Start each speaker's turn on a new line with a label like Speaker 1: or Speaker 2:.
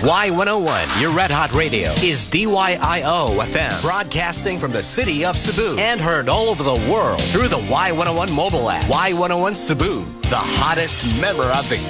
Speaker 1: Y101, your Red Hot Radio, is DYIO FM, broadcasting from the city of Cebu and heard all over the world through the Y101 mobile app. Y101 Cebu, the hottest member of the